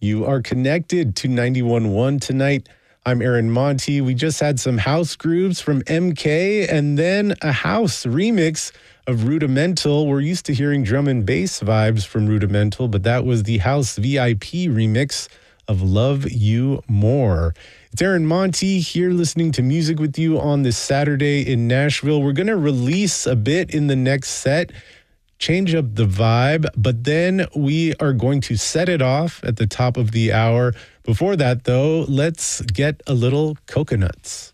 You are connected to 91.1 tonight. I'm Aaron Monty. We just had some house grooves from MK and then a house remix of Rudimental. We're used to hearing drum and bass vibes from Rudimental, but that was the house VIP remix of Love You More. It's Aaron Monty here listening to music with you on this Saturday in Nashville. We're going to release a bit in the next set, change up the vibe, but then we are going to set it off at the top of the hour. Before that, though, let's get a little Coconuts.